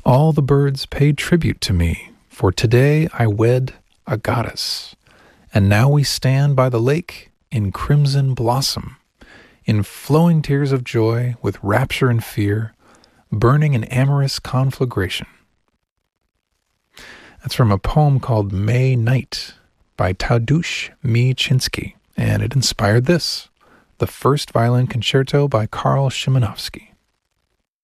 All the birds pay tribute to me, for today I wed a goddess. And now we stand by the lake in crimson blossom, in flowing tears of joy, with rapture and fear, burning in amorous conflagration. That's from a poem called May Night by Tadeusz Mieczyński, and it inspired this, the First Violin Concerto by Karl Szymanowski.